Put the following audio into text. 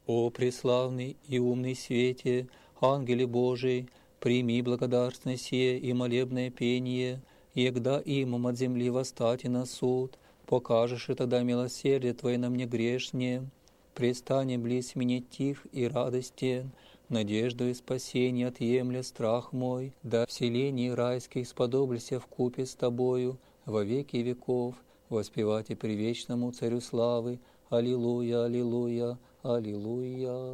О преславный и умный свете, ангеле Божий, прими благодарственное сие и молебное пение, егда имам от земли восстати на суд, покажешь и тогда милосердие Твое на мне грешне. Престане близ мне тих и радостен, надежду и спасение отъемля страх мой, да в селении райских сподоблься вкупе с Тобою во веки веков, воспевать и привечному Царю славы. Аллилуйя, аллилуйя, аллилуйя.